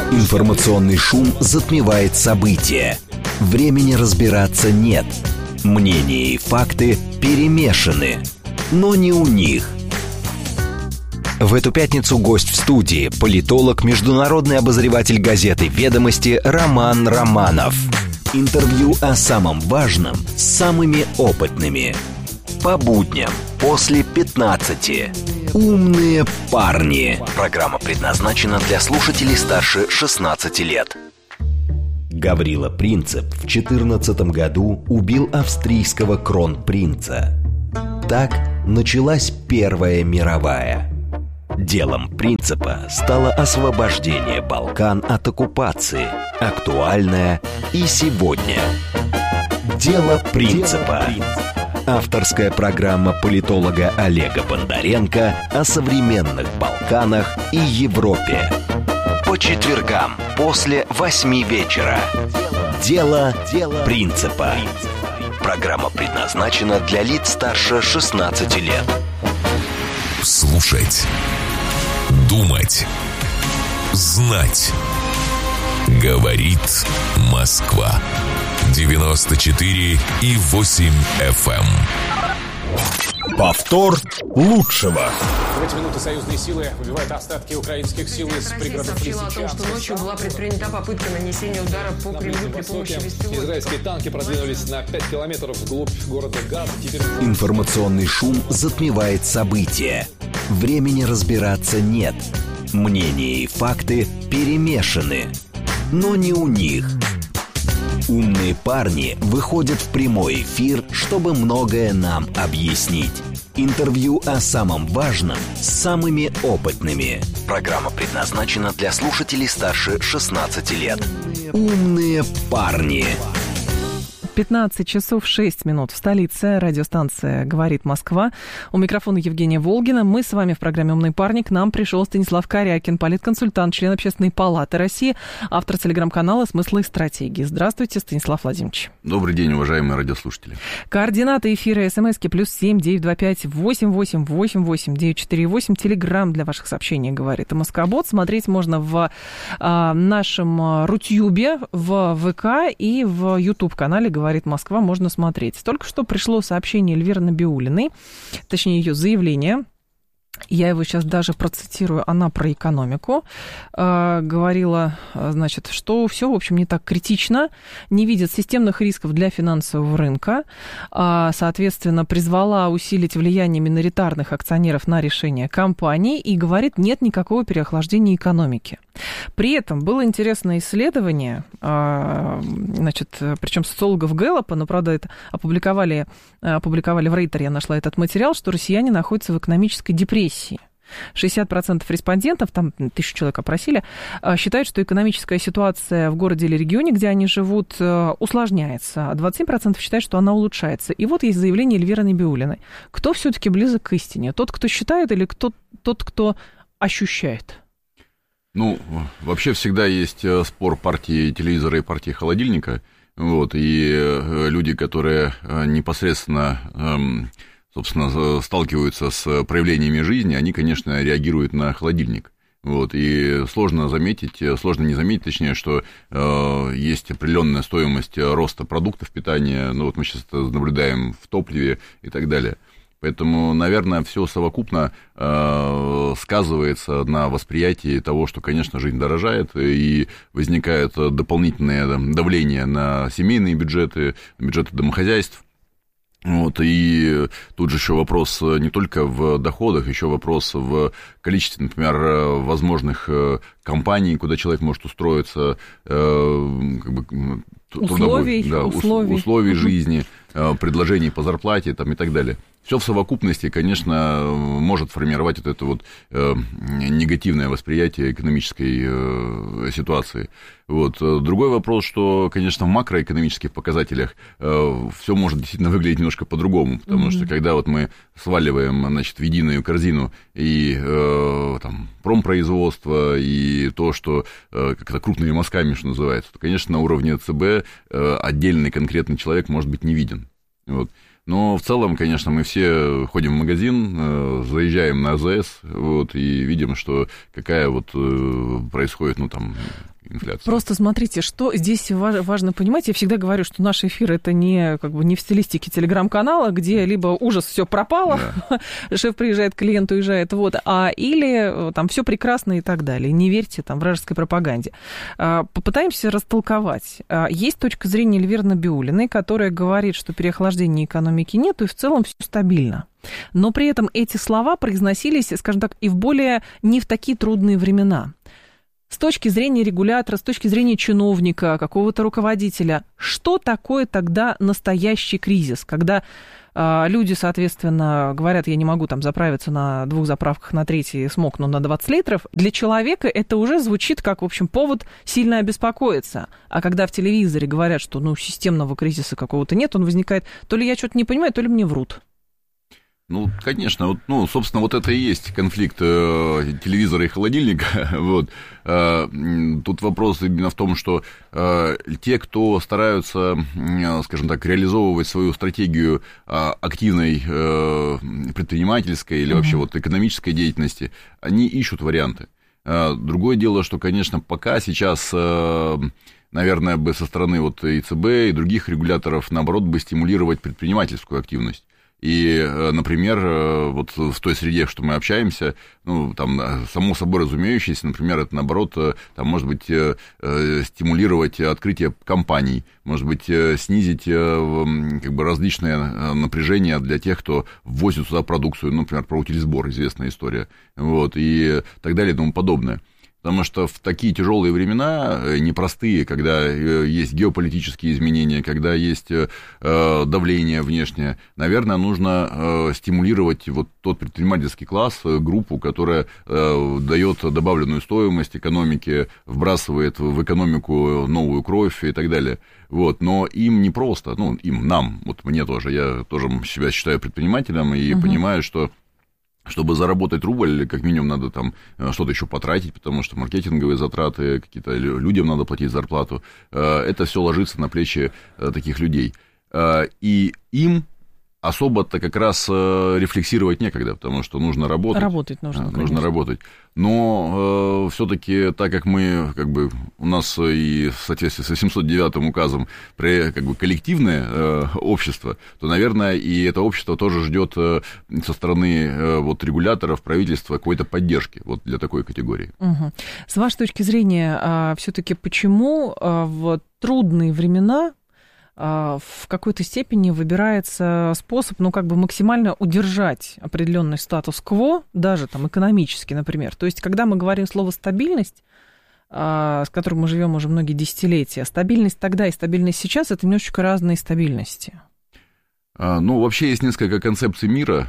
Информационный шум затмевает события. Времени разбираться нет. Мнения и факты перемешаны. Но не у них. В эту пятницу гость в студии – политолог, международный обозреватель газеты «Ведомости» Роман Романов. Интервью о самом важном с самыми опытными. По будням после 15. «Умные парни». Программа предназначена для слушателей старше 16 лет. Гаврила Принцип в 14 году убил австрийского кронпринца. Так началась Первая мировая. Делом Принципа стало освобождение Балкан от оккупации, актуальное и сегодня. Дело Принципа. Авторская программа политолога Олега Бондаренко о современных Балканах и Европе. По четвергам после 8 вечера. Дело Принципа. Программа предназначена для лиц старше 16 лет. Слушать, думать, знать. Говорит Москва. 94,8 FM. Повтор лучшего. В эти минуты союзные силы выбивают остатки украинских сил из пригородов Лисичанска. О том, что ночью была предпринята попытка нанесения удара по Кремлю при помощи беспилотников. Израильские танки продвинулись на 5 километров вглубь города Газа. Информационный шум затмевает события. Времени разбираться нет. Мнения и факты перемешаны. Но не у них. Умные парни выходят в прямой эфир, чтобы многое нам объяснить. Интервью о самом важном с самыми опытными. Программа предназначена для слушателей старше 16 лет. «Умные парни». 15 часов 6 минут в столице. Радиостанция «Говорит Москва». У микрофона Евгения Волгина. Мы с вами в программе «Умный парень». К нам пришел Станислав Корякин, политконсультант, член Общественной палаты России, автор телеграм-канала «Смыслы и стратегии». Здравствуйте, Станислав Владимирович. Добрый день, уважаемые радиослушатели. Координаты эфира СМСки +7 925 88 88 948. Телеграм для ваших сообщений «Говорит Москобот». Смотреть можно в нашем Рутюбе, в ВК и в Ютуб-канале «Говорит Москва», можно смотреть. Только что пришло сообщение Эльвиры Набиуллиной, точнее, ее заявление. Я его сейчас даже процитирую. Она про экономику говорила, значит, что все, в общем, не так критично, не видит системных рисков для финансового рынка, соответственно, призвала усилить влияние миноритарных акционеров на решение компаний и говорит, нет никакого переохлаждения экономики. При этом было интересное исследование, значит, причем социологов Гэллопа, но, правда, это опубликовали в Рейтере, я нашла этот материал, что россияне находятся в экономической депрессии. 60% респондентов, там 1000 человек опросили, считают, что экономическая ситуация в городе или регионе, где они живут, усложняется, а 27% считают, что она улучшается. И вот есть заявление Эльвиры Набиуллиной. Кто все-таки близок к истине? Тот, кто считает, или тот, кто ощущает? Ну, вообще всегда есть спор партии телевизора и партии холодильника. Вот, и люди, которые непосредственно, собственно, сталкиваются с проявлениями жизни, они, конечно, реагируют на холодильник. Вот, и сложно не заметить, точнее, что есть определенная стоимость роста продуктов питания, ну вот мы сейчас это наблюдаем в топливе и так далее. Поэтому, наверное, все совокупно сказывается на восприятии того, что, конечно, жизнь дорожает, и возникает дополнительное давление на семейные бюджеты, на бюджеты домохозяйств. Вот, и тут же еще вопрос не только в доходах, еще вопрос в количестве, например, возможных компаний, куда человек может устроиться, как бы, условий жизни, предложений по зарплате там, и так далее. Все в совокупности, конечно, может формировать вот это вот негативное восприятие экономической ситуации. Вот. Другой вопрос, что, конечно, в макроэкономических показателях все может действительно выглядеть немножко по-другому, потому что когда вот мы сваливаем, значит, в единую корзину и там, промпроизводство, и то, что как-то крупными мазками, что называется, то, конечно, на уровне ЦБ отдельный конкретный человек может быть не виден. Вот. Но в целом, конечно, мы все ходим в магазин, заезжаем на АЗС, вот, и видим, что какая вот происходит, ну, там, инфляции. Просто смотрите, что здесь важно понимать. Я всегда говорю, что наш эфир это не в стилистике телеграм-канала, где либо ужас, все пропало, шеф приезжает, клиент уезжает, или там все прекрасно и так далее. Не верьте там вражеской пропаганде. Попытаемся растолковать. Есть точка зрения Эльвиры Набиуллиной, которая говорит, что переохлаждения экономики нет, и в целом все стабильно. Но при этом эти слова произносились, скажем так, и не в такие трудные времена. С точки зрения регулятора, с точки зрения чиновника, какого-то руководителя, что такое тогда настоящий кризис, когда люди, соответственно, говорят, я не могу там заправиться на 2 заправках, на 3 смокну на 20 литров, для человека это уже звучит как, в общем, повод сильно обеспокоиться. А когда в телевизоре говорят, что, системного кризиса какого-то нет, он возникает, то ли я что-то не понимаю, то ли мне врут. Конечно, собственно, это и есть конфликт телевизора и холодильника. Тут вопрос именно в том, что те, кто стараются, скажем так, реализовывать свою стратегию активной предпринимательской или вообще экономической деятельности, они ищут варианты. Другое дело, что, конечно, пока сейчас, наверное, бы со стороны ЕЦБ и других регуляторов, наоборот, бы стимулировать предпринимательскую активность. И, например, в той среде, что мы общаемся, само собой разумеющееся, например, это, наоборот, может быть, стимулировать открытие компаний, может быть, снизить различные напряжения для тех, кто ввозит сюда продукцию, например, про утилизбор, известная история, и так далее и тому подобное. Потому что в такие тяжелые времена, непростые, когда есть геополитические изменения, когда есть давление внешнее, наверное, нужно стимулировать тот предпринимательский класс, группу, которая дает добавленную стоимость экономике, вбрасывает в экономику новую кровь и так далее. Но им не просто, нам, мне тоже, я тоже себя считаю предпринимателем и понимаю, что чтобы заработать рубль, как минимум надо там что-то еще потратить, потому что маркетинговые затраты, какие-то людям надо платить зарплату. Это все ложится на плечи таких людей. И им особо-то как раз рефлексировать некогда, потому что нужно работать. Работать нужно, нужно работать. Но все-таки, так как мы, у нас и в соответствии с 809 указом коллективное общество, то, наверное, и это общество тоже ждет со стороны регуляторов, правительства какой-то поддержки для такой категории. Угу. С вашей точки зрения, все-таки почему в трудные времена в какой-то степени выбирается способ, максимально удержать определенный статус-кво, даже там экономически, например. То есть, когда мы говорим слово «стабильность», с которым мы живем уже многие десятилетия, стабильность тогда и стабильность сейчас – это немножечко разные стабильности. Вообще есть несколько концепций мира.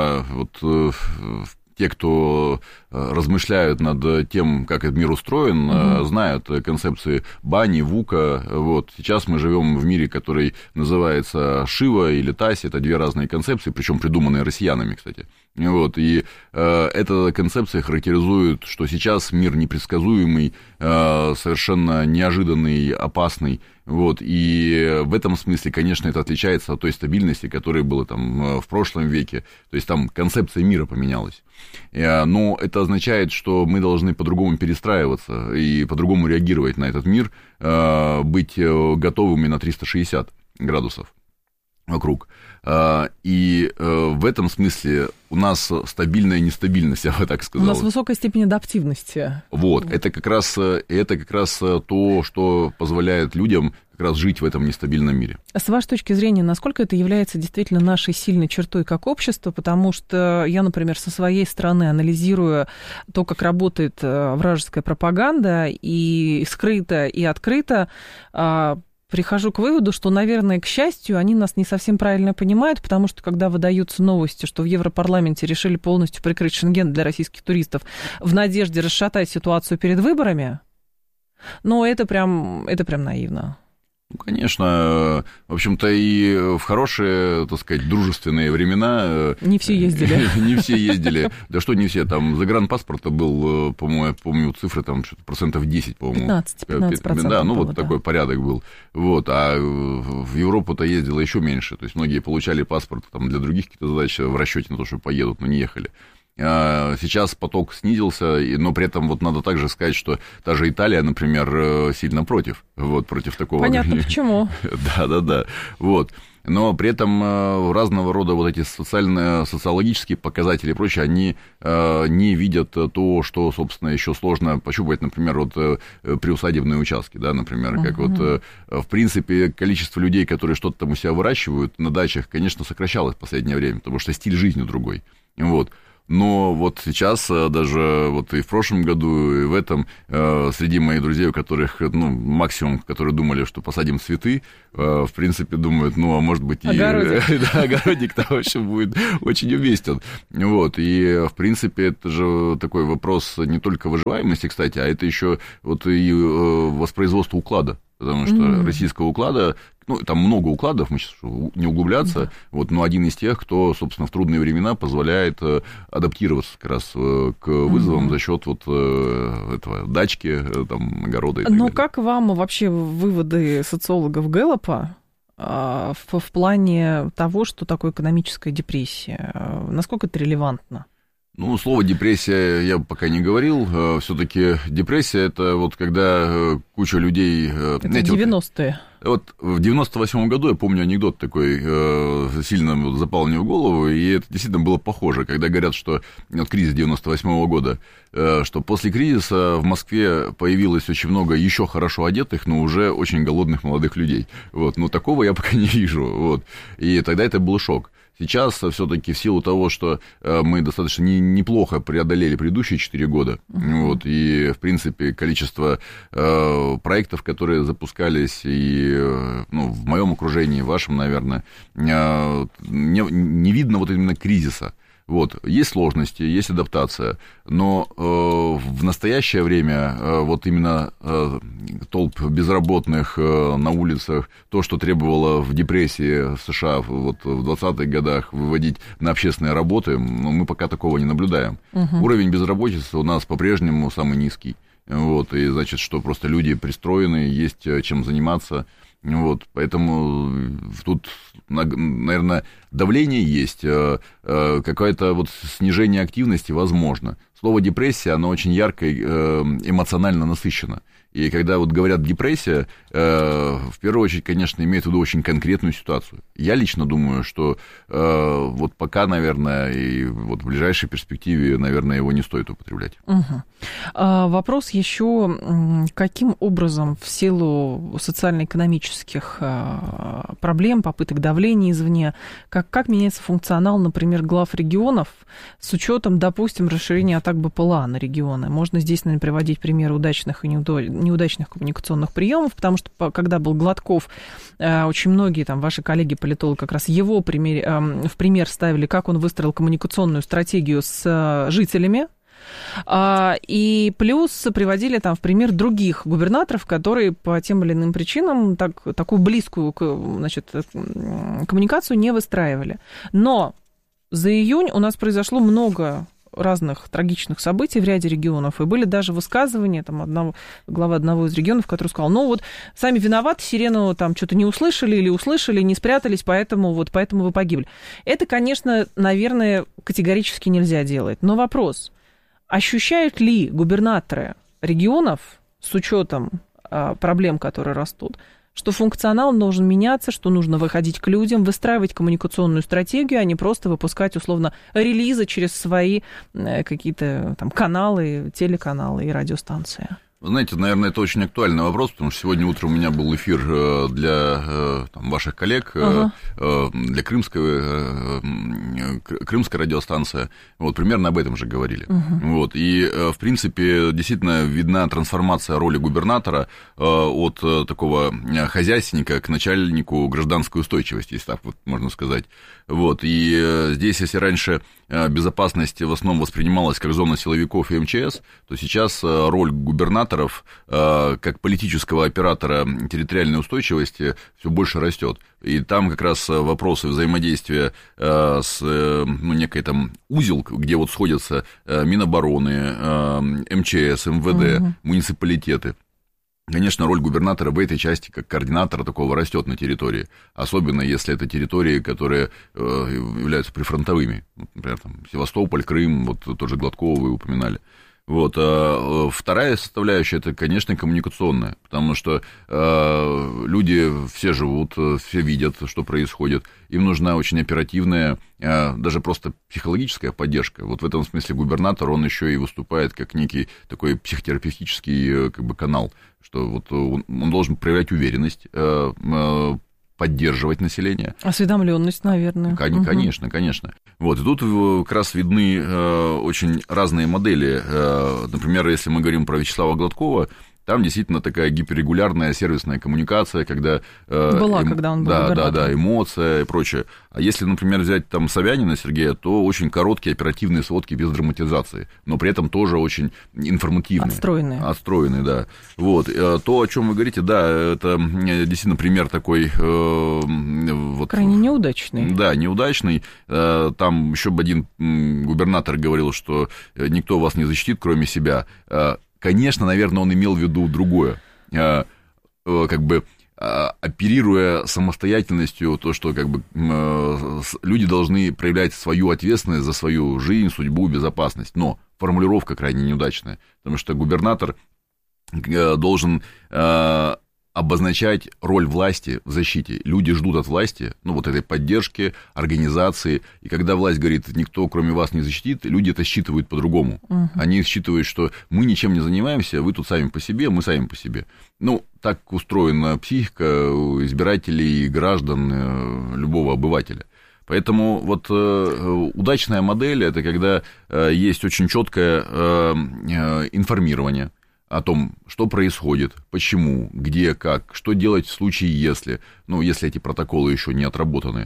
Те, кто размышляют над тем, как этот мир устроен, знают концепции Бани, Вука. Сейчас мы живем в мире, который называется Шива или Таси. Это 2 разные концепции, причем придуманные россиянами, кстати. И эта концепция характеризует, что сейчас мир непредсказуемый, совершенно неожиданный, опасный. И в этом смысле, конечно, это отличается от той стабильности, которая была там в прошлом веке. То есть там концепция мира поменялась. Но это означает, что мы должны по-другому перестраиваться и по-другому реагировать на этот мир, быть готовыми на 360 градусов вокруг. И в этом смысле у нас стабильная нестабильность, я бы так сказал. У нас высокая степень адаптивности. Это как раз то, что позволяет людям как раз жить в этом нестабильном мире. С вашей точки зрения, насколько это является действительно нашей сильной чертой как общества? Потому что я, например, со своей стороны анализирую то, как работает вражеская пропаганда, и скрыто, и открыто, прихожу к выводу, что, наверное, к счастью, они нас не совсем правильно понимают, потому что, когда выдаются новости, что в Европарламенте решили полностью прикрыть Шенген для российских туристов в надежде расшатать ситуацию перед выборами, это прям наивно. Конечно, в общем-то, и в хорошие, так сказать, дружественные времена... Не все ездили. Не все ездили. Да что не все, там загранпаспорта был, по-моему, я помню цифры, там что-то 10%, по-моему. 15%. Да, такой порядок был. А в Европу-то ездило еще меньше. То есть многие получали паспорт там для других каких-то задач в расчете на то, что поедут, но не ехали. Сейчас поток снизился, но при этом вот надо также сказать, что та же Италия, например, сильно против такого. Понятно, почему. Да. Вот. Но при этом разного рода вот эти социологические показатели и прочее, они не видят то, что, собственно, еще сложно пощупать, например, вот приусадебные участки, да, например, как вот, в принципе, количество людей, которые что-то там у себя выращивают на дачах, конечно, сокращалось в последнее время, потому что стиль жизни другой, вот. Но вот сейчас, даже вот и в прошлом году, и в этом, среди моих друзей, у которых, максимум, которые думали, что посадим цветы, в принципе, думают, а может быть, огородик-то вообще будет очень уместен. Вот, и, в принципе, это же такой вопрос не только выживаемости, кстати, а это еще вот и воспроизводство уклада. Потому что российского уклада, там много укладов, мы сейчас не углубляться, вот, но один из тех, кто, собственно, в трудные времена позволяет адаптироваться как раз к вызовам за счет вот этого дачки, там, огорода и так далее. Но как вам вообще выводы социологов Гэллопа в плане того, что такое экономическая депрессия? Насколько это релевантно? Слово депрессия я пока не говорил. Все-таки депрессия это вот когда куча людей. Это 90-е. Вот в 98-м году, я помню анекдот такой, сильно запал мне в голову, и это действительно было похоже, когда говорят, что вот кризис 98-го года, что после кризиса в Москве появилось очень много еще хорошо одетых, но уже очень голодных молодых людей. Вот. Но такого я пока не вижу. Вот. И тогда это был шок. Сейчас все-таки в силу того, что мы достаточно неплохо преодолели предыдущие 4 года, вот, и, в принципе, количество проектов, которые запускались, и в моем окружении, в вашем, наверное, не видно вот именно кризиса. Вот, есть сложности, есть адаптация, но в настоящее время вот именно толп безработных на улицах, то, что требовало в депрессии в США вот в 20-х годах выводить на общественные работы, мы пока такого не наблюдаем. Уровень безработицы у нас по-прежнему самый низкий. Вот, и значит, что просто люди пристроены, есть чем заниматься. Вот, поэтому тут, наверное, давление есть, какое-то вот снижение активности возможно. Слово депрессия, оно очень ярко и эмоционально насыщено. И когда вот говорят депрессия, в первую очередь, конечно, имеют в виду очень конкретную ситуацию. Я лично думаю, что вот пока, наверное, и вот в ближайшей перспективе, наверное, его не стоит употреблять. Вопрос еще, каким образом в силу социально-экономических проблем, попыток давления извне, как меняется функционал, например, глав регионов с учетом, допустим, расширения атак БПЛА на регионы? Можно здесь, наверное, приводить примеры удачных и неудачных коммуникационных приемов, потому что когда был Гладков, очень многие там ваши коллеги-политологи как раз его в пример ставили, как он выстроил коммуникационную стратегию с жителями, и плюс приводили там в пример других губернаторов, которые по тем или иным причинам такую близкую, значит, коммуникацию не выстраивали. Но за июнь у нас произошло много разных трагичных событий в ряде регионов, и были даже высказывания там главы одного из регионов, который сказал, сами виноваты, сирену там что-то не услышали или услышали, не спрятались, поэтому вы погибли. Это, конечно, наверное, категорически нельзя делать. Но вопрос, ощущают ли губернаторы регионов с учетом проблем, которые растут, что функционал должен меняться, что нужно выходить к людям, выстраивать коммуникационную стратегию, а не просто выпускать, условно, релизы через свои какие-то там каналы, телеканалы и радиостанции? Вы знаете, наверное, это очень актуальный вопрос, потому что сегодня утром у меня был эфир для ваших коллег, для крымской радиостанции. Вот, примерно об этом же говорили. Вот, и, в принципе, действительно видна трансформация роли губернатора от такого хозяйственника к начальнику гражданской устойчивости, если так вот можно сказать. Вот, и здесь, если раньше безопасность в основном воспринималась как зона силовиков и МЧС, то сейчас роль губернаторов как политического оператора территориальной устойчивости все больше растет. И там как раз вопросы взаимодействия с некой там узел, где вот сходятся Минобороны, МЧС, МВД, муниципалитеты. Конечно, роль губернатора в этой части, как координатора такого, растет на территории. Особенно, если это территории, которые являются прифронтовыми. Например, там, Севастополь, Крым, вот тот же Гладков вы упоминали. Вот. А вторая составляющая, это, конечно, коммуникационная, потому что люди все живут, все видят, что происходит, им нужна очень оперативная, даже просто психологическая поддержка. Вот в этом смысле губернатор, он еще и выступает как некий такой психотерапевтический как бы канал, что вот он должен проявлять уверенность, поддерживать население. Осведомленность, наверное. Конечно, конечно. Вот, и тут как раз видны очень разные модели. Например, если мы говорим про Вячеслава Гладкова, там действительно такая гиперрегулярная сервисная коммуникация, когда... когда он был губернатором. Да, эмоция и прочее. А если, например, взять там Собянина Сергея, то очень короткие оперативные сводки без драматизации, но при этом тоже очень информативные. Отстроенные, да. Вот. То, о чем вы говорите, да, это действительно пример такой... крайне неудачный. Да, неудачный. Там еще один губернатор говорил, что никто вас не защитит, кроме себя. Конечно, наверное, он имел в виду другое, как бы оперируя самостоятельностью, то, что как бы люди должны проявлять свою ответственность за свою жизнь, судьбу, безопасность, но формулировка крайне неудачная, потому что губернатор должен обозначать роль власти в защите. Люди ждут от власти, ну, вот этой поддержки, организации, и когда власть говорит, никто кроме вас не защитит, люди это считывают по-другому. Они считывают, что мы ничем не занимаемся, вы тут сами по себе, мы сами по себе. Ну, так устроена психика у избирателей и граждан, любого обывателя. Поэтому вот удачная модель – это когда есть очень четкое информирование о том, что происходит, почему, где, как, что делать в случае, если эти протоколы еще не отработаны.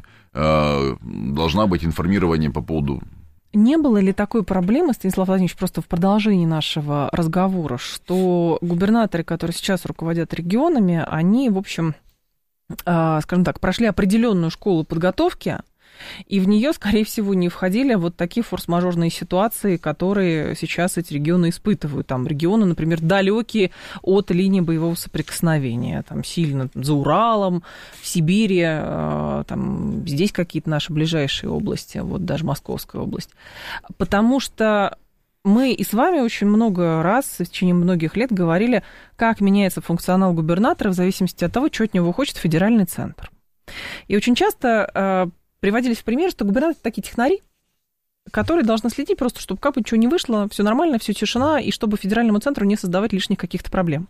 Должна быть информирование по поводу... Не было ли такой проблемы, Станислав Владимирович, просто в продолжении нашего разговора, что губернаторы, которые сейчас руководят регионами, они, в общем, скажем так, прошли определенную школу подготовки, и в нее, скорее всего, не входили вот такие форс-мажорные ситуации, которые сейчас эти регионы испытывают. Там регионы, например, далекие от линии боевого соприкосновения, там сильно за Уралом, в Сибири, там здесь какие-то наши ближайшие области, вот даже Московская область. Потому что мы и с вами очень много раз в течение многих лет говорили, как меняется функционал губернатора в зависимости от того, что от него хочет федеральный центр. И очень часто приводились в пример, что губернаторы такие технари, которые должны следить просто, чтобы как бы ничего не вышло, все нормально, все тишина, и чтобы федеральному центру не создавать лишних каких-то проблем.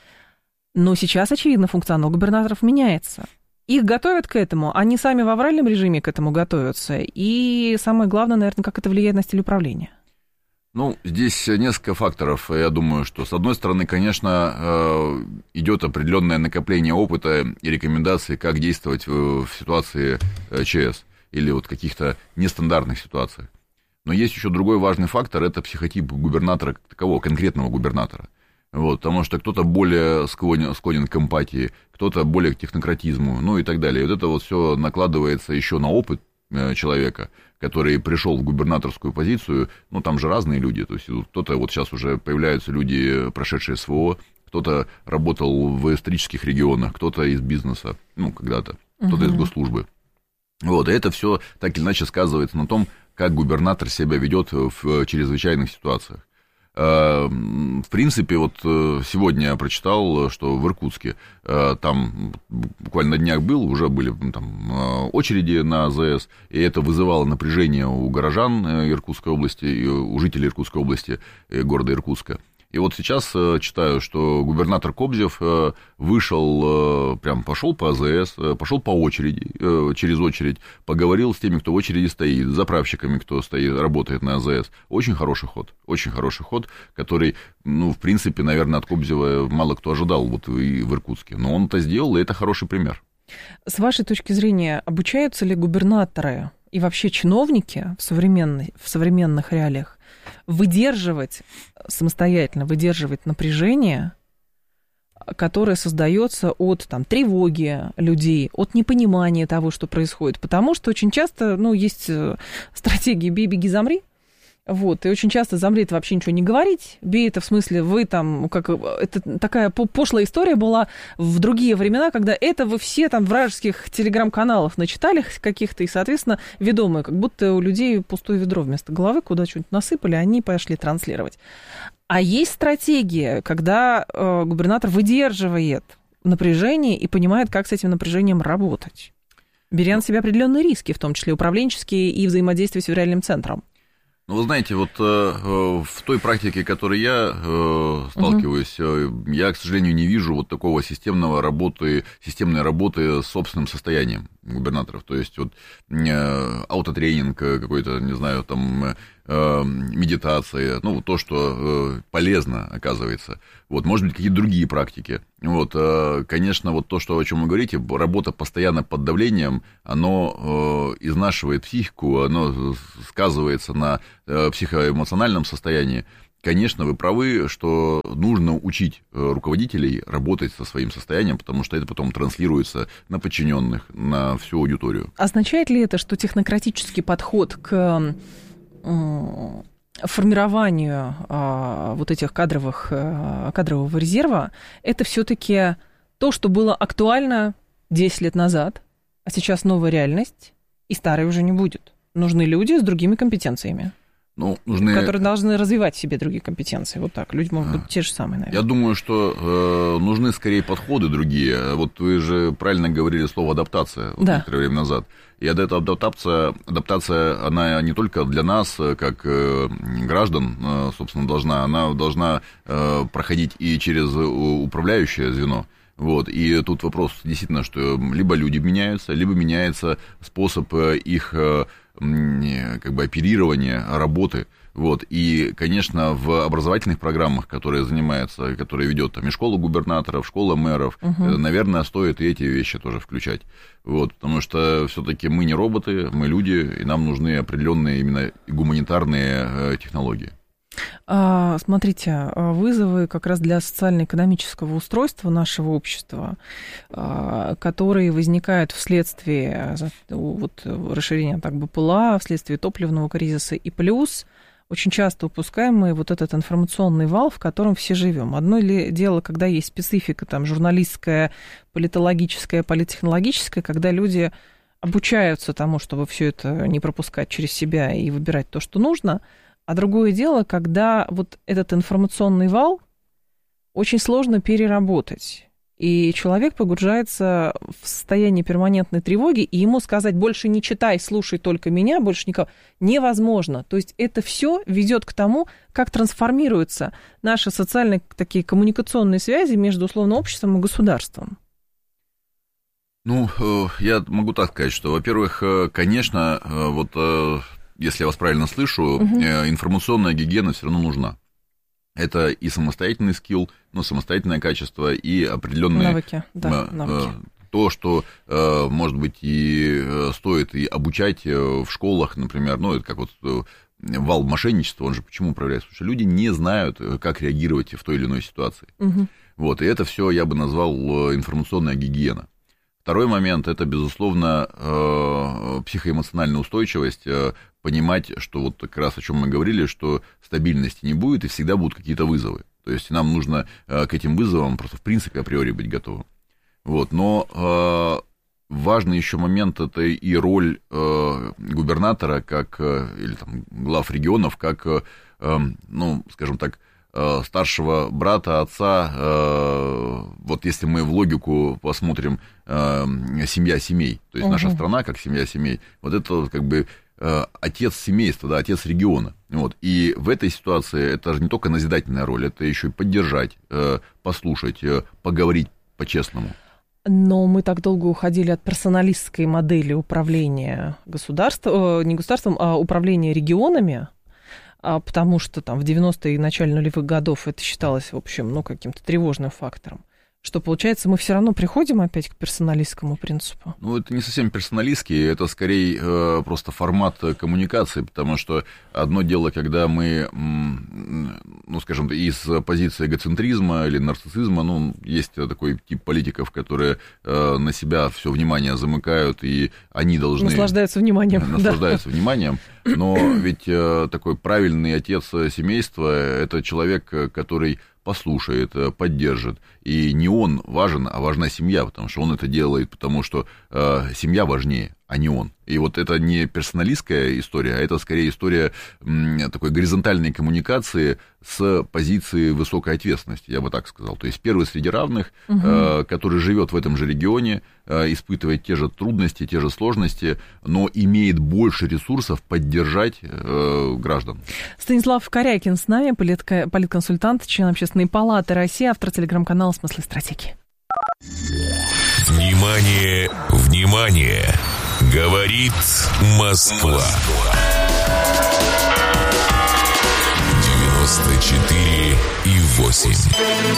Но сейчас, очевидно, функционал губернаторов меняется. Их готовят к этому, они сами в авральном режиме к этому готовятся. И самое главное, наверное, как это влияет на стиль управления. Ну, здесь несколько факторов. Я думаю, что, с одной стороны, конечно, идет определенное накопление опыта и рекомендаций, как действовать в ситуации ЧС или вот каких-то нестандартных ситуациях. Но есть еще другой важный фактор, это психотип губернатора, такого конкретного губернатора. Вот, потому что кто-то более склонен к эмпатии, кто-то более к технократизму, ну и так далее. И вот это вот все накладывается еще на опыт человека, который пришел в губернаторскую позицию, ну, там же разные люди, то есть кто-то, вот сейчас уже появляются люди, прошедшие СВО, кто-то работал в исторических регионах, кто-то из бизнеса, ну, когда-то, кто-то из госслужбы. Вот, и это все так или иначе сказывается на том, как губернатор себя ведет в чрезвычайных ситуациях. В принципе, вот сегодня я прочитал, что в Иркутске, там буквально на днях уже были там очереди на АЗС, и это вызывало напряжение у горожан Иркутской области, и у жителей Иркутской области, города Иркутска. И вот сейчас читаю, что губернатор Кобзев вышел, прям пошел по АЗС, пошел по очереди, через очередь, поговорил с теми, кто в очереди стоит, с заправщиками, кто стоит, работает на АЗС. Очень хороший ход, который, ну, в принципе, наверное, от Кобзева мало кто ожидал вот и в Иркутске. Но он это сделал, и это хороший пример. С вашей точки зрения, обучаются ли губернаторы и вообще чиновники в современных реалиях самостоятельно выдерживать напряжение, которое создается от тревоги людей, от непонимания того, что происходит? Потому что очень часто, есть стратегия «бей, беги, замри», Вот, и очень часто замлет вообще ничего не говорить. Бей-то в смысле вы там, как это такая пошлая история была в другие времена, когда это вы все там вражеских телеграм-каналов начитали каких-то, и, соответственно, ведомые, как будто у людей пустое ведро вместо головы, куда что-нибудь насыпали, они пошли транслировать. А есть стратегия, когда губернатор выдерживает напряжение и понимает, как с этим напряжением работать, беря на себя определенные риски, в том числе управленческие и взаимодействие с федеральным центром. Ну, вы знаете, вот в той практике, в которой я сталкиваюсь, я, к сожалению, не вижу вот такого системной работы с собственным состоянием губернаторов. То есть вот аутотренинг какой-то, не знаю, там медитация, ну, то, что полезно, оказывается. Вот, может быть, какие-то другие практики. Вот, конечно, вот то, о чем вы говорите, работа постоянно под давлением, оно изнашивает психику, оно сказывается на психоэмоциональном состоянии. Конечно, вы правы, что нужно учить руководителей работать со своим состоянием, потому что это потом транслируется на подчиненных, на всю аудиторию. Означает ли это, что технократический подход к формированию вот этих кадрового резерва, это все-таки то, что было актуально 10 лет назад, а сейчас новая реальность, и старой уже не будет? Нужны люди с другими компетенциями. Которые должны развивать в себе другие компетенции. Вот так. Люди могут быть те же самые, наверное. Я думаю, что нужны скорее подходы другие. Вот вы же правильно говорили слово «адаптация» некоторое время назад. И эта адаптация, она не только для нас, как граждан, собственно, она должна проходить и через управляющее звено. Вот, и тут вопрос действительно, что либо люди меняются, либо меняется способ их как бы оперирования, работы. Вот, и, конечно, в образовательных программах, которые ведет там и школа губернаторов, школа мэров, наверное, стоит и эти вещи тоже включать. Вот, потому что все-таки мы не роботы, мы люди, и нам нужны определенные именно гуманитарные технологии. Смотрите, вызовы как раз для социально-экономического устройства нашего общества, которые возникают вследствие расширения БПЛА, вследствие топливного кризиса, и плюс очень часто упускаем мы вот этот информационный вал, в котором все живем. Одно дело, когда есть специфика там, журналистская, политологическая, политтехнологическая, когда люди обучаются тому, чтобы все это не пропускать через себя и выбирать то, что нужно. А другое дело, когда вот этот информационный вал очень сложно переработать. И человек погружается в состояние перманентной тревоги, и ему сказать «больше не читай, слушай только меня», больше никого невозможно. То есть это все ведет к тому, как трансформируются наши социальные такие коммуникационные связи между условно обществом и государством. Ну, я могу так сказать, что, во-первых, конечно, если я вас правильно слышу, информационная гигиена все равно нужна. Это и самостоятельный скилл, самостоятельное качество, и определенные навыки. То, что, может быть, и стоит и обучать в школах, например, это как вал мошенничества, он же почему управляется? Потому что люди не знают, как реагировать в той или иной ситуации. Вот, и это все я бы назвал информационная гигиена. Второй момент – это, безусловно, психоэмоциональная устойчивость, понимать, что вот как раз о чем мы говорили, что стабильности не будет и всегда будут какие-то вызовы. То есть нам нужно к этим вызовам просто в принципе априори быть готовым. Вот. Но важный еще момент – это и роль губернатора или там, глав регионов как, скажем так, старшего брата, отца, вот если мы в логику посмотрим, семья семей, то есть наша страна как семья семей, вот это как бы отец семейства, отец региона. Вот. И в этой ситуации это же не только назидательная роль, это еще и поддержать, послушать, поговорить по-честному. Но мы так долго уходили от персоналистской модели управления не государством, а управления регионами, потому что там в 90-е и начале нулевых годов это считалось, в общем, каким-то тревожным фактором. Что, получается, мы все равно приходим опять к персоналистскому принципу? Ну, это не совсем персоналистский, это скорее просто формат коммуникации, потому что одно дело, когда мы, ну, скажем, из позиции эгоцентризма или нарциссизма, ну, есть такой тип политиков, которые на себя все внимание замыкают, и они должны... Наслаждаются вниманием. Наслаждаются вниманием, но ведь такой правильный отец семейства – это человек, который послушает, поддержит. И не он важен, а важна семья, потому что он это делает, потому что семья важнее, а не он. И вот это не персоналистская история, а это скорее история такой горизонтальной коммуникации с позиции высокой ответственности, я бы так сказал. То есть первый среди равных, который живет в этом же регионе, испытывает те же трудности, те же сложности, но имеет больше ресурсов поддержать граждан. Станислав Корякин с нами, политконсультант, член Общественной палаты России, автор телеграм-канала «Смыслы стратегии». Внимание, внимание! Говорит Москва. 94,8.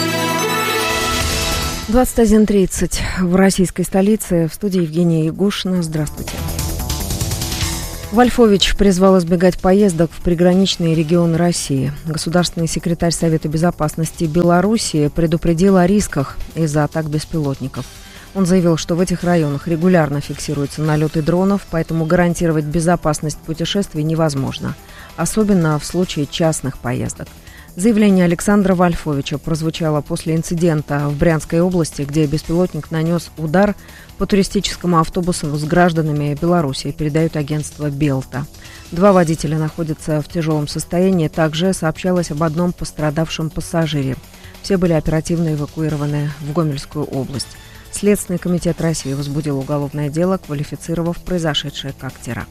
21:30 в российской столице. В студии Евгения Ягушина. Здравствуйте. Вольфович призвал избегать поездок в приграничные регионы России. Государственный секретарь Совета безопасности Белоруссии предупредил о рисках из-за атак беспилотников. Он заявил, что в этих районах регулярно фиксируются налеты дронов, поэтому гарантировать безопасность путешествий невозможно, особенно в случае частных поездок. Заявление Александра Вольфовича прозвучало после инцидента в Брянской области, где беспилотник нанес удар по туристическому автобусу с гражданами Беларуси, передает агентство «Белта». 2 водителя находятся в тяжелом состоянии. Также сообщалось об одном пострадавшем пассажире. Все были оперативно эвакуированы в Гомельскую область. Следственный комитет России возбудил уголовное дело, квалифицировав произошедшее как теракт.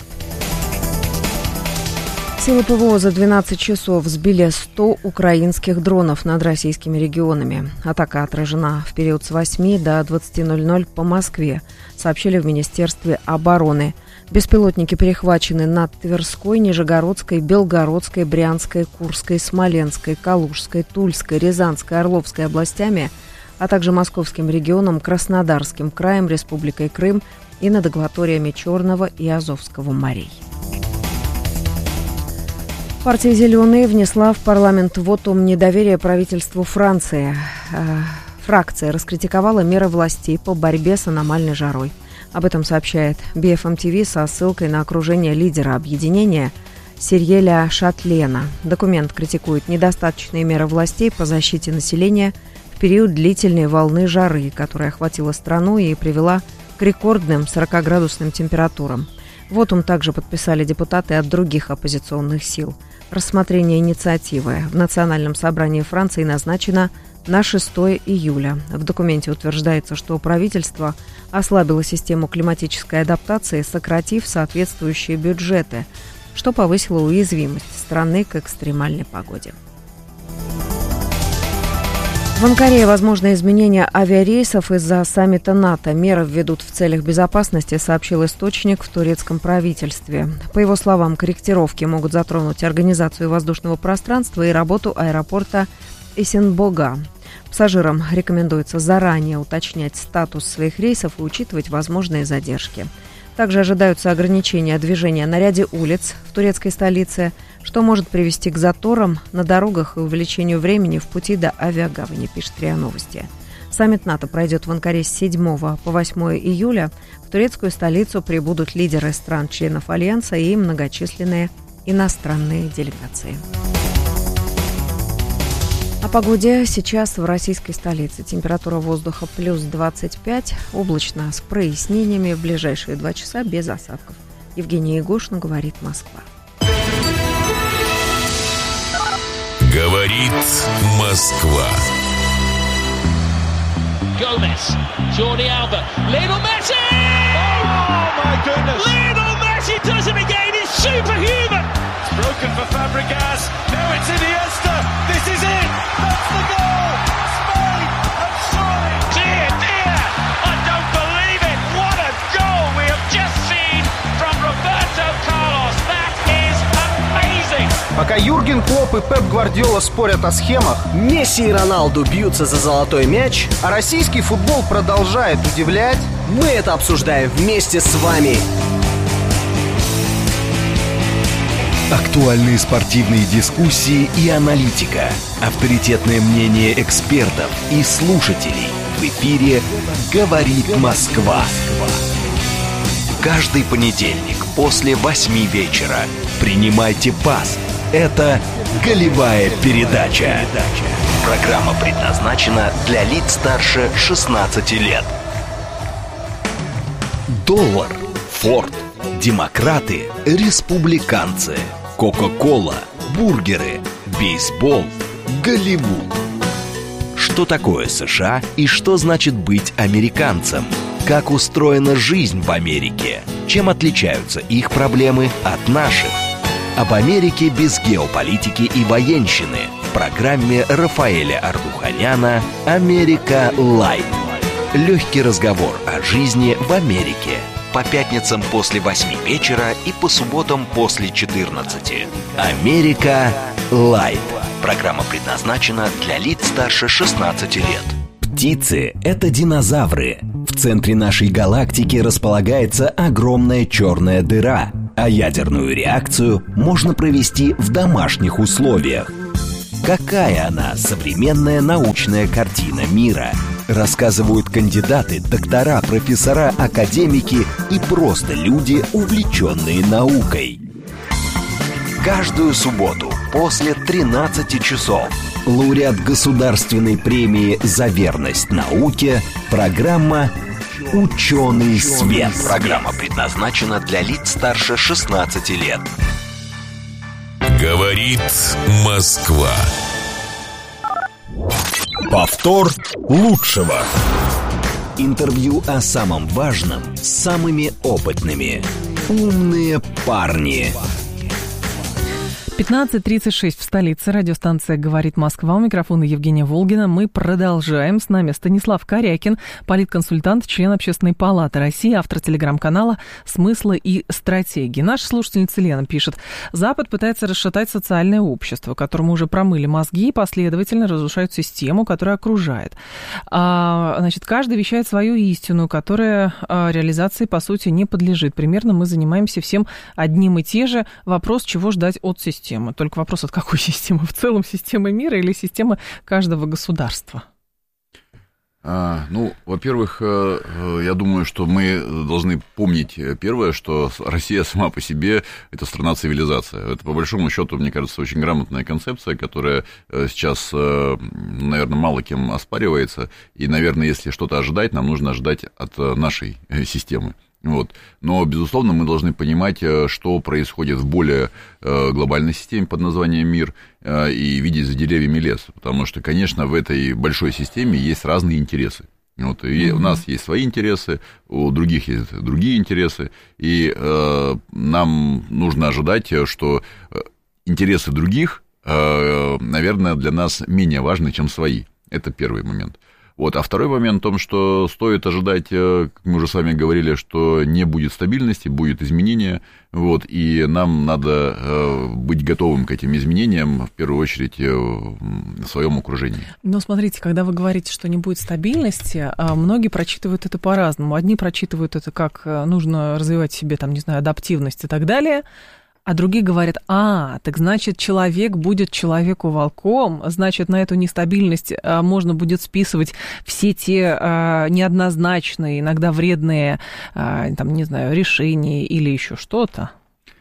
Силы ПВО за 12 часов сбили 100 украинских дронов над российскими регионами. Атака отражена в период с 8 до 20:00 по Москве, сообщили в Министерстве обороны. Беспилотники перехвачены над Тверской, Нижегородской, Белгородской, Брянской, Курской, Смоленской, Калужской, Тульской, Рязанской, Орловской областями, а также Московским регионом, Краснодарским краем, Республикой Крым и над акваториями Черного и Азовского морей. Партия «Зеленые» внесла в парламент вотум недоверия правительству Франции. Фракция раскритиковала меры властей по борьбе с аномальной жарой. Об этом сообщает BFM TV со ссылкой на окружение лидера объединения Сирьеля Шатлена. Документ критикует недостаточные меры властей по защите населения в период длительной волны жары, которая охватила страну и привела к рекордным 40-градусным температурам. Вотум также подписали депутаты от других оппозиционных сил. Рассмотрение инициативы в Национальном собрании Франции назначено на 6 июля. В документе утверждается, что правительство ослабило систему климатической адаптации, сократив соответствующие бюджеты, что повысило уязвимость страны к экстремальной погоде. В Анкаре возможно изменение авиарейсов из-за саммита НАТО. Меры введут в целях безопасности, сообщил источник в турецком правительстве. По его словам, корректировки могут затронуть организацию воздушного пространства и работу аэропорта Эсенбога. Пассажирам рекомендуется заранее уточнять статус своих рейсов и учитывать возможные задержки. Также ожидаются ограничения движения на ряде улиц в турецкой столице, что может привести к заторам на дорогах и увеличению времени в пути до авиагавани, пишет РИА Новости. Саммит НАТО пройдет в Анкаре с 7 по 8 июля. В турецкую столицу прибудут лидеры стран-членов Альянса и многочисленные иностранные делегации. О погоде сейчас в российской столице. Температура воздуха плюс 25, облачно с прояснениями, в ближайшие 2 часа без осадков. Евгения Ягушина, говорит Москва. Говорит Москва. Gomez, Jordi Alba, Lionel Messi! Oh my goodness! Lionel Messi does it again. It's superhuman. It's broken for Fabregas. Now it's Iniesta. This is it. That's the goal. Spain have surely. Dear, dear, I don't believe it. What a goal we have just seen from Roberto Carlos. That is amazing. Пока Пока Юрген Клопп и Пеп Гвардиола спорят о схемах, Месси и Роналду бьются за золотой мяч, а российский футбол продолжает удивлять, мы это обсуждаем вместе с вами. Актуальные спортивные дискуссии и аналитика. Авторитетное мнение экспертов и слушателей. В эфире «Говорит Москва». Каждый понедельник после 8 вечера. Принимайте пас. Это «Голевая передача». Программа предназначена для лиц старше 16 лет. Доллар, Форд, демократы, республиканцы, Кока-кола, бургеры, бейсбол, Голливуд. Что такое США и что значит быть американцем? Как устроена жизнь в Америке? Чем отличаются их проблемы от наших? Об Америке без геополитики и военщины в программе Рафаэля Ардуханяна «Америка Лайт». Легкий разговор о жизни в Америке. По пятницам после 8 вечера и по субботам после 14. «Америка Лайт». Программа предназначена для лиц старше 16 лет. Птицы – это динозавры. В центре нашей галактики располагается огромная черная дыра, а ядерную реакцию можно провести в домашних условиях. Какая она, современная научная картина мира? Рассказывают кандидаты, доктора, профессора, академики и просто люди, увлеченные наукой. Каждую субботу после 13 часов лауреат государственной премии «За верность науке» программа «Ученый свет». Программа предназначена для лиц старше 16 лет. Говорит Москва. Повтор лучшего. Интервью о самом важном с самыми опытными. Умные парни. 15:36 в столице. Радиостанция «Говорит Москва». У микрофона Евгения Волгина. Мы продолжаем. С нами Станислав Корякин, политконсультант, член Общественной палаты России, автор телеграм-канала «Смыслы и стратегии». Наша слушательница Лена пишет: Запад пытается расшатать социальное общество, которому уже промыли мозги и последовательно разрушают систему, которая окружает. Значит, каждый вещает свою истину, которая реализации, по сути, не подлежит. Примерно мы занимаемся всем одним и те же. Вопрос, чего ждать от системы. Только вопрос, от какой системы? В целом системы мира или системы каждого государства? Во-первых, я думаю, что мы должны помнить первое, что Россия сама по себе – это страна-цивилизация. Это, по большому счету, мне кажется, очень грамотная концепция, которая сейчас, наверное, мало кем оспаривается. И, наверное, если что-то ожидать, нам нужно ожидать от нашей системы. Вот. Но, безусловно, мы должны понимать, что происходит в более глобальной системе под названием «Мир», и видеть за деревьями лес. Потому что, конечно, в этой большой системе есть разные интересы. Вот, и у нас есть свои интересы, у других есть другие интересы, и нам нужно ожидать, что интересы других, наверное, для нас менее важны, чем свои. Это первый момент. Вот. А второй момент в том, что стоит ожидать, как мы уже с вами говорили, что не будет стабильности, будет изменение, вот, и нам надо быть готовым к этим изменениям, в первую очередь, в своем окружении. Но смотрите, когда вы говорите, что не будет стабильности, многие прочитывают это по-разному. Одни прочитывают это как нужно развивать в себе, там, не знаю, адаптивность и так далее, а другие говорят: так значит, человек будет человеку волком, значит, на эту нестабильность можно будет списывать все те неоднозначные, иногда вредные, там, не знаю, решения или еще что-то.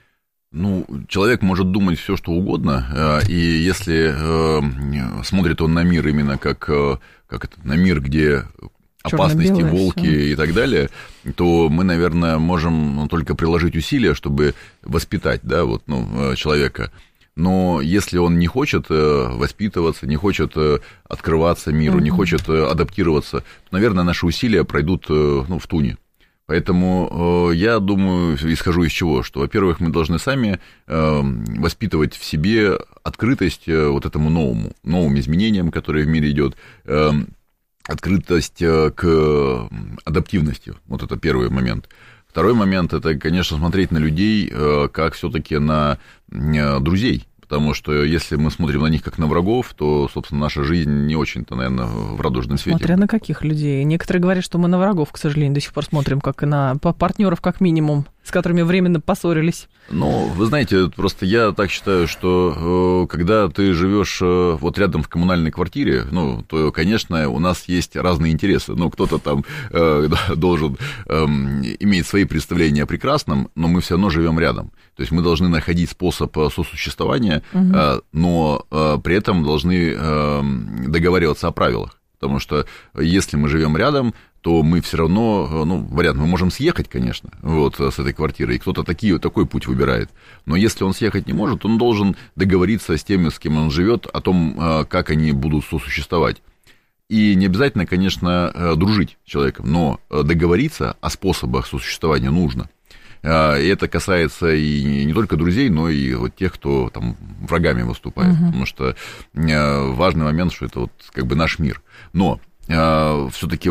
Человек может думать все, что угодно, и если смотрит он на мир именно как на мир, где опасности, волки и так далее, то мы, наверное, можем только приложить усилия, чтобы воспитать, человека. Но если он не хочет воспитываться, не хочет открываться миру, не хочет адаптироваться, то, наверное, наши усилия пройдут в туне. Поэтому я думаю, исхожу из чего, что, во-первых, мы должны сами воспитывать в себе открытость вот этому новым изменениям, которые в мире идет, открытость к адаптивности. Вот это первый момент. Второй момент – это, конечно, смотреть на людей как все-таки на друзей. потому что если мы смотрим на них как на врагов, то, собственно, наша жизнь не очень-то, наверное, в радужном свете. Смотря на каких людей. Некоторые говорят, что мы на врагов, к сожалению, до сих пор смотрим, как и на партнеров, как минимум, с которыми временно поссорились. Ну, вы знаете, просто я так считаю, что когда ты живешь вот рядом в коммунальной квартире, ну, то, конечно, у нас есть разные интересы. Ну, кто-то там должен иметь свои представления о прекрасном, но мы все равно живем рядом. То есть мы должны находить способ сосуществования, но при этом должны договариваться о правилах. Потому что если мы живем рядом, то мы все равно, ну, вариант, мы можем съехать, конечно, вот, с этой квартиры, и кто-то такой путь выбирает. Но если он съехать не может, он должен договориться с теми, с кем он живет, о том, как они будут сосуществовать. И не обязательно, конечно, дружить с человеком, но договориться о способах сосуществования нужно. И это касается и не только друзей, но и вот тех, кто там врагами выступает. Потому что важный момент, что это вот как бы наш мир. Но все-таки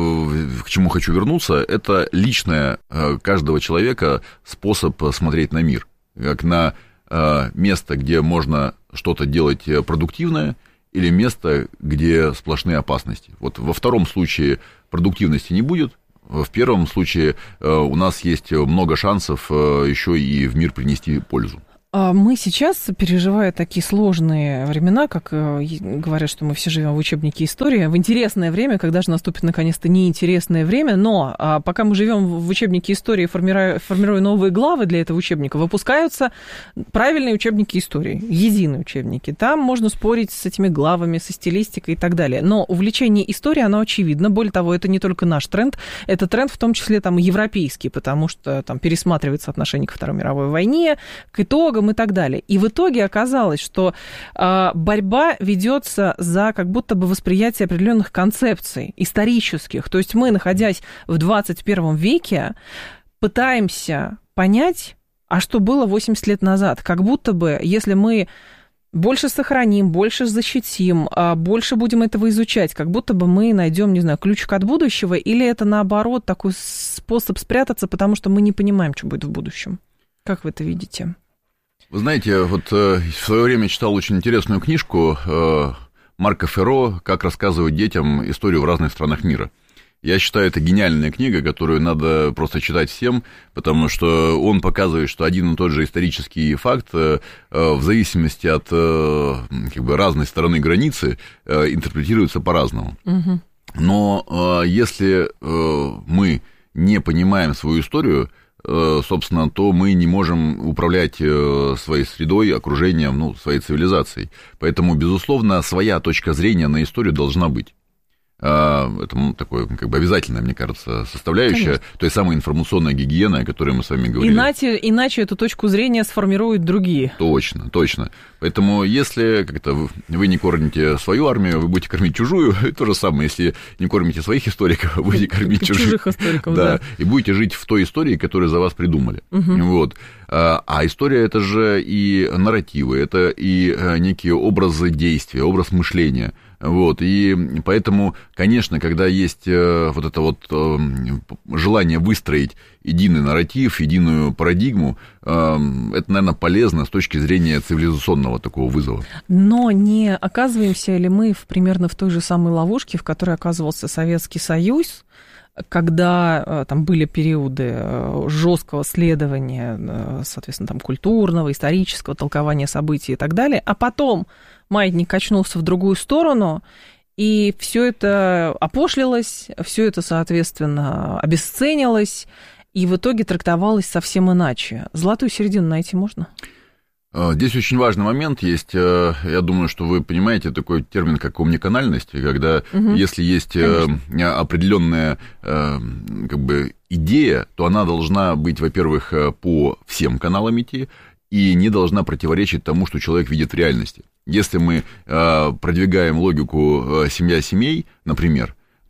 к чему хочу вернуться, это личное каждого человека способ смотреть на мир. Как на место, где можно что-то делать продуктивное, или место, где сплошные опасности. Вот во втором случае продуктивности не будет. В первом случае у нас есть много шансов еще и в мир принести пользу. Мы сейчас, переживая такие сложные времена, как говорят, что мы все живем в учебнике истории, в интересное время, когда же наступит наконец-то неинтересное время, но пока мы живем в учебнике истории, формируя новые главы для этого учебника, выпускаются правильные учебники истории, единые учебники. Там можно спорить с этими главами, со стилистикой и так далее. Но увлечение историей, оно очевидно. Более того, это не только наш тренд, это тренд в том числе там европейский, потому что там пересматривается отношение ко Второй мировой войне, к итогам и так далее. И в итоге оказалось, что борьба ведется за как будто бы восприятие определенных концепций исторических. То есть мы, находясь в 21 веке, пытаемся понять, а что было 80 лет назад. Как будто бы, если мы больше сохраним, больше защитим, больше будем этого изучать, как будто бы мы найдем, не знаю, ключик от будущего, или это, наоборот, такой способ спрятаться, потому что мы не понимаем, что будет в будущем. Как вы это видите? Вы знаете, вот в свое время читал очень интересную книжку Марко Ферро «Как рассказывать детям историю в разных странах мира». Я считаю, это гениальная книга, которую надо просто читать всем, потому что он показывает, что один и тот же исторический факт в зависимости от как бы разной стороны границы интерпретируется по-разному. Но если мы не понимаем свою историю, собственно, то мы не можем управлять своей средой, окружением, ну, своей цивилизацией. Поэтому, безусловно, своя точка зрения на историю должна быть. Это такое, как бы, обязательная, мне кажется, составляющая, конечно, той самой информационной гигиены, о которой мы с вами говорили. Иначе эту точку зрения сформируют другие. Точно, точно. Поэтому, если как-то вы не кормите свою армию, вы будете кормить чужую. То же самое, если не кормите своих историков, вы будете кормить чужих историков, да. И будете жить в той истории, которую за вас придумали. Вот. А история — это же и нарративы, это и некие образы действия, образ мышления. Вот, и поэтому, конечно, когда есть вот это вот желание выстроить единый нарратив, единую парадигму, это, наверное, полезно с точки зрения цивилизационного такого вызова. Но не оказываемся ли мы примерно в той же самой ловушке, в которой оказывался Советский Союз, когда там были периоды жесткого следования, соответственно, там, культурного, исторического толкования событий и так далее, а потом маятник качнулся в другую сторону, и все это опошлилось, все это, соответственно, обесценилось, и в итоге трактовалось совсем иначе. Золотую середину найти можно? Здесь очень важный момент есть. Я думаю, что вы понимаете такой термин, как омниканальность, когда если есть определенная как бы идея, то она должна быть, во-первых, по всем каналам идти и не должна противоречить тому, что человек видит в реальности. Если мы продвигаем логику семья семей, например,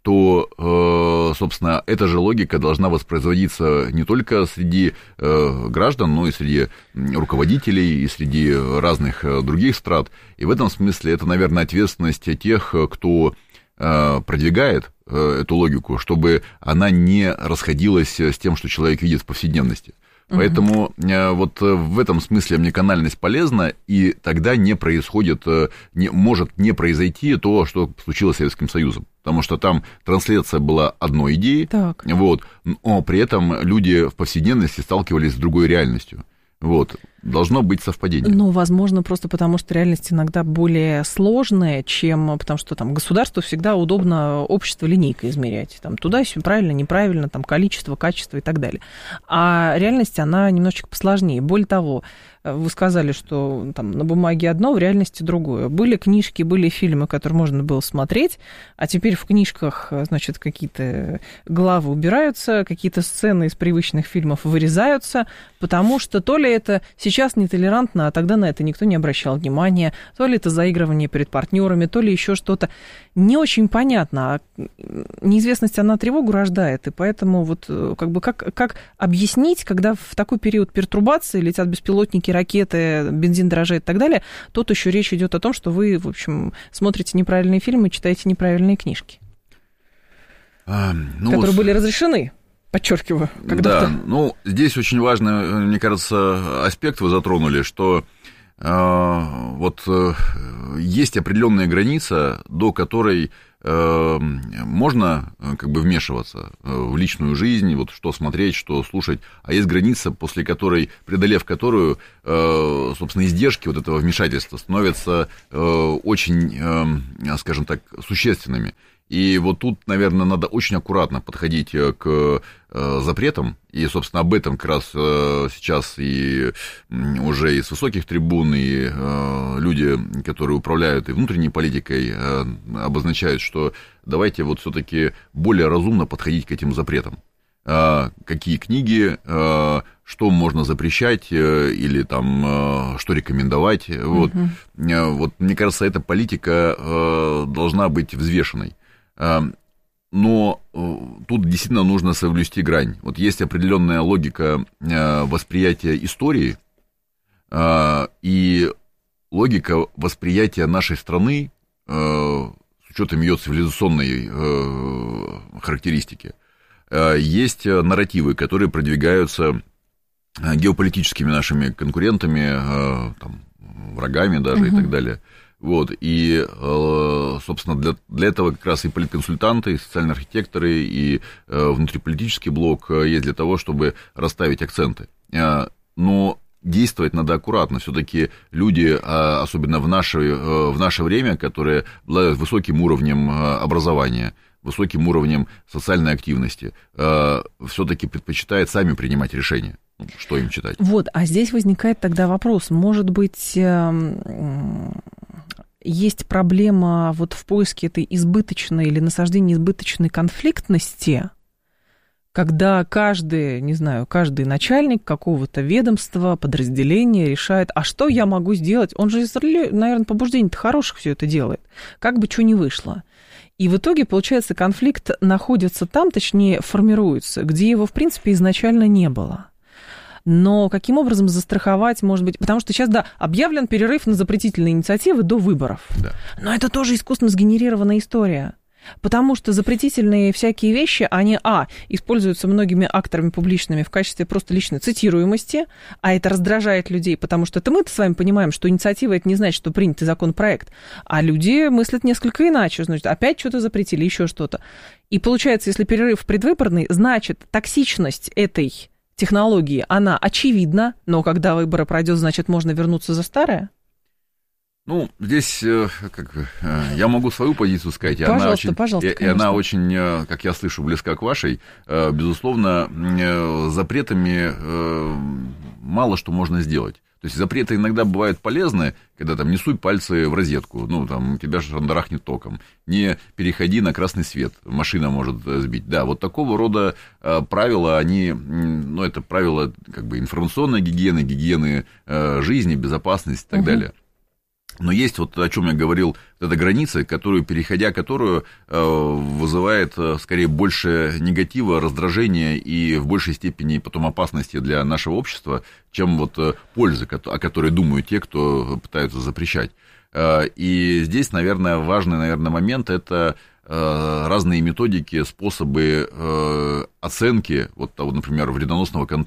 то, собственно, эта же логика должна воспроизводиться не только среди граждан, но и среди руководителей, и среди разных других страт. И в этом смысле это, наверное, ответственность тех, кто продвигает эту логику, чтобы она не расходилась с тем, что человек видит в повседневности. Поэтому вот в этом смысле омниканальность полезна, и тогда не происходит, может не произойти то, что случилось с Советским Союзом. Потому что там трансляция была одной идеи, вот, но при этом люди в повседневности сталкивались с другой реальностью. Вот. Должно быть совпадение. Ну, возможно, просто потому, что реальность иногда более сложная, чем... Потому что там государству всегда удобно общество линейкой измерять. Там туда-сюда, правильно, неправильно, там количество, качество и так далее. А реальность, она немножечко посложнее. Более того, вы сказали, что там на бумаге одно, в реальности другое. Были книжки, были фильмы, которые можно было смотреть, а теперь в книжках, значит, какие-то главы убираются, какие-то сцены из привычных фильмов вырезаются, потому что то ли это сейчас нетолерантно, а тогда на это никто не обращал внимания, то ли это заигрывание перед партнерами, то ли еще что-то. Не очень понятно. Неизвестность, она тревогу рождает, и поэтому вот как бы как объяснить, когда в такой период пертурбации летят беспилотники, ракеты, бензин дорожает и так далее, тут еще речь идет о том, что вы, в общем, смотрите неправильные фильмы, читаете неправильные книжки, которые были разрешены. Подчеркиваю. Да, ну, здесь очень важный, мне кажется, аспект вы затронули, что вот есть определенная граница, до которой можно как бы вмешиваться в личную жизнь, вот что смотреть, что слушать, а есть граница, после которой, преодолев которую, собственно, издержки вот этого вмешательства становятся очень, скажем так, существенными. И вот тут, наверное, надо очень аккуратно подходить к запретам, и, собственно, об этом как раз сейчас и уже из высоких трибун, и люди, которые управляют и внутренней политикой, обозначают, что давайте вот все-таки более разумно подходить к этим запретам. Какие книги, что можно запрещать или там что рекомендовать. Вот. Вот, мне кажется, эта политика должна быть взвешенной. Но тут действительно нужно соблюсти грань. Вот есть определенная логика восприятия истории и логика восприятия нашей страны с учетом ее цивилизационной характеристики. Есть нарративы, которые продвигаются геополитическими нашими конкурентами, там, врагами даже и так далее. Вот, и, собственно, для этого как раз и политконсультанты, и социальные архитекторы, и внутриполитический блок есть для того, чтобы расставить акценты. Но действовать надо аккуратно. Все-таки люди, особенно в наше время, которые обладают высоким уровнем образования, высоким уровнем социальной активности, все-таки предпочитают сами принимать решения, что им читать. Вот, а здесь возникает тогда вопрос, может быть... Есть проблема вот в поиске этой избыточной или насаждении избыточной конфликтности, когда каждый начальник какого-то ведомства, подразделения решает, а что я могу сделать? Он же, наверное, побуждений-то хороших все это делает, как бы что ни вышло. И в итоге, получается, конфликт находится там, точнее, формируется, где его, в принципе, изначально не было. Но каким образом застраховать, может быть... Потому что сейчас, да, объявлен перерыв на запретительные инициативы до выборов. Да. Но это тоже искусственно сгенерированная история. Потому что запретительные всякие вещи, они, используются многими акторами публичными в качестве просто личной цитируемости, а это раздражает людей, потому что мы-то с вами понимаем, что инициатива — это не значит, что принятый законопроект, а люди мыслят несколько иначе, значит, опять что-то запретили, еще что-то. И получается, если перерыв предвыборный, значит, токсичность этой технологии, она очевидна, но когда выборы пройдет, значит, можно вернуться за старое? Ну, здесь я могу свою позицию сказать, и она очень, как я слышу, близка к вашей. Безусловно, запретами мало что можно сделать. То есть запреты иногда бывают полезны, когда там не суй пальцы в розетку, там тебя шандарахнет током, не переходи на красный свет, машина может сбить. Да, вот такого рода правила, они, это правила как бы информационной гигиены жизни, безопасности и так далее. Но есть вот о чем я говорил, эта граница, переходя которую вызывает скорее больше негатива, раздражения и в большей степени потом опасности для нашего общества, чем вот пользы, о которой думают те, кто пытаются запрещать. И здесь, наверное, важный момент – это разные методики, способы оценки, например, вредоносного контента.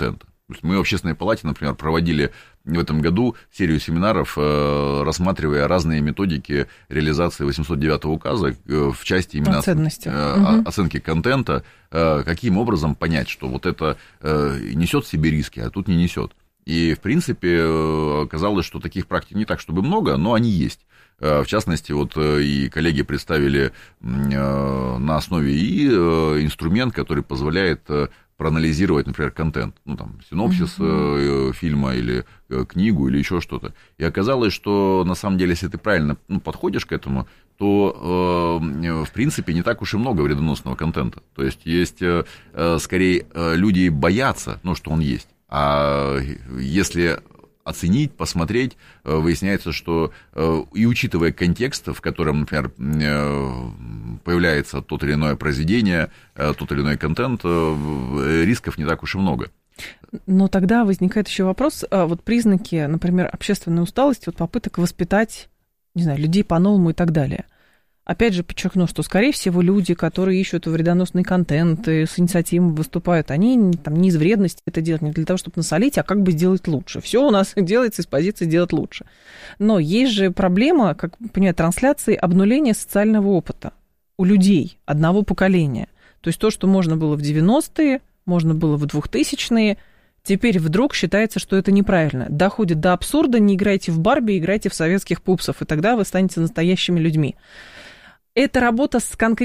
Мы в Общественной палате, например, проводили в этом году серию семинаров, рассматривая разные методики реализации 809-го указа в части именно оценки контента, каким образом понять, что вот это несет в себе риски, а тут не несет. И, в принципе, оказалось, что таких практик не так, чтобы много, но они есть. В частности, вот и коллеги представили на основе ИИ инструмент, который позволяет проанализировать, например, контент, ну, там, синопсис фильма или книгу или еще что-то. И оказалось, что, на самом деле, если ты правильно подходишь к этому, то, в принципе, не так уж и много вредоносного контента. То есть, скорее, люди боятся, что он есть. А если оценить, посмотреть, выясняется, что и учитывая контекст, в котором, например, появляется тот или иное произведение, тот или иной контент, рисков не так уж и много. Но тогда возникает еще вопрос, вот признаки, например, общественной усталости, вот попыток воспитать, не знаю, людей по-новому и так далее. Опять же, подчеркну, что, скорее всего, люди, которые ищут вредоносный контент и с инициативой выступают, они там не из вредности это делают, не для того, чтобы насолить, а как бы сделать лучше. Все у нас делается из позиции сделать лучше. Но есть же проблема, как понимаю, трансляции обнуления социального опыта у людей одного поколения. То есть то, что можно было в 90-е, можно было в 2000-е, теперь вдруг считается, что это неправильно. Доходит до абсурда, не играйте в Барби, играйте в советских пупсов, и тогда вы станете настоящими людьми. Это работа с конкретными